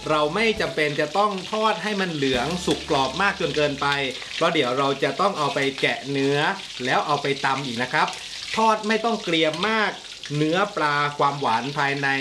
เราไม่จำเป็นจะต้องทอดให้มันเหลืองสุกกรอบมากจนเกินไปเพราะเดี๋ยวเราจะต้องเอาไปแกะเนื้อแล้วเอาไปตำอีกนะครับทอดไม่ต้องเกรียมมากเนื้อปลาความหวานภายใน